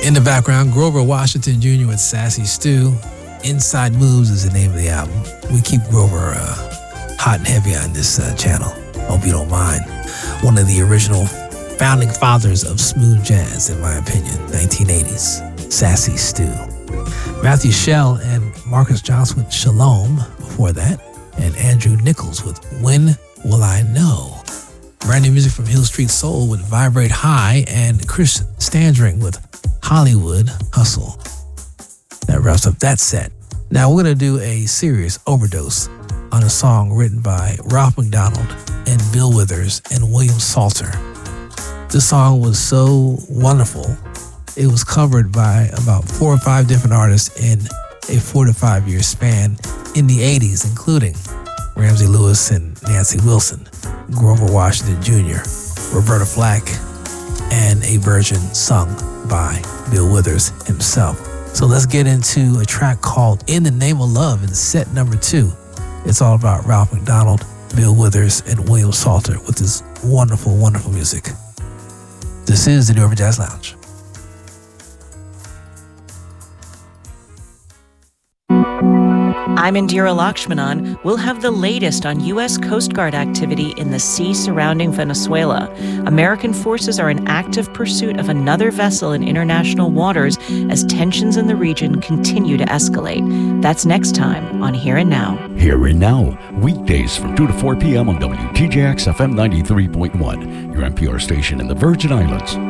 In the background, Grover Washington Jr. with Sassy Stew. Inside Moves is the name of the album. We keep Grover hot and heavy on this channel. Hope you don't mind. One of the original founding fathers of smooth jazz, in my opinion, 1980s. Sassy Stew. Matthew Shell and Marcus Johnson with Shalom before that. And Andrew Nichols with When Will I Know? Brand new music from Hill Street Soul with Vibrate High and Chris Standring with Hollywood Hustle. That wraps up that set. Now we're going to do a serious overdose on a song written by Ralph McDonald and Bill Withers and William Salter. This song was so wonderful. It was covered by about 4 or 5 different artists in a 4 to 5 year span in the 80s, including Ramsey Lewis and Nancy Wilson, Grover Washington Jr., Roberta Flack, and a version sung by Bill Withers himself. So let's get into a track called In the Name of Love in set number 2. It's all about Ralph McDonald, Bill Withers, and William Salter with this wonderful, wonderful music. This is the New Urban Jazz Lounge. I'm Indira Lakshmanan. We'll have the latest on U.S. Coast Guard activity in the sea surrounding Venezuela. American forces are in active pursuit of another vessel in international waters as tensions in the region continue to escalate. That's next time on Here and Now. Here and Now, weekdays from 2 to 4 p.m. on WTJX FM 93.1, your NPR station in the Virgin Islands.